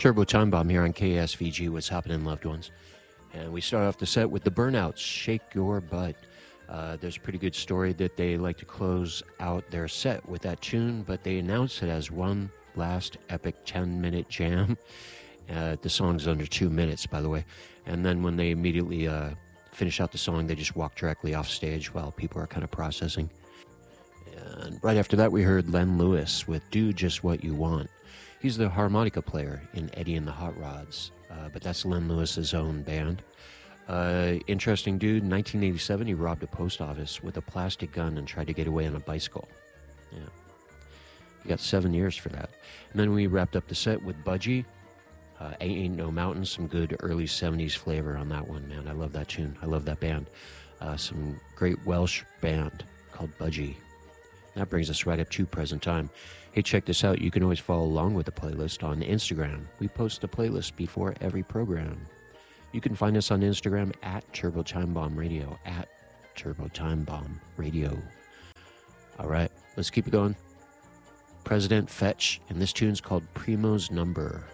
Turbo Time Bomb here on KSVG. What's happening, loved ones? And we start off the set with the Burnouts, Shake Your Butt. There's a pretty good story that they like to close out their set with that tune, but they announced it as one last epic 10-minute jam. The song's under 2 minutes, by the way. And then when they immediately finish out the song, they just walk directly off stage while people are kind of processing. And right after that, we heard Len Lewis with Do Just What You Want. He's the harmonica player in Eddie and the Hot Rods, but that's Len Lewis's own band. Interesting dude. In 1987, he robbed a post office with a plastic gun and tried to get away on a bicycle. Yeah, he got 7 years for that. And then we wrapped up the set with Budgie. Ain't No Mountain, some good early 70s flavor on that one, man. I love that tune. I love that band. Some great Welsh band called Budgie. That brings us right up to present time. Hey, check this out. You can always follow along with the playlist on Instagram. We post a playlist before every program. You can find us on Instagram at Turbo Time Bomb Radio, at Turbo Time Bomb Radio. All right, let's keep it going. President Fetch, and this tune's called Primo's Number.